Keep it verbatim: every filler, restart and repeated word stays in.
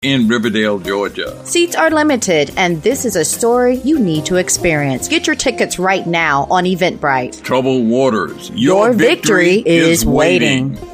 in Riverdale, Georgia. Seats are limited, and this is a story you need to experience. Get your tickets right now on Eventbrite. Troubled Waters. Your, Your victory, victory is waiting. waiting.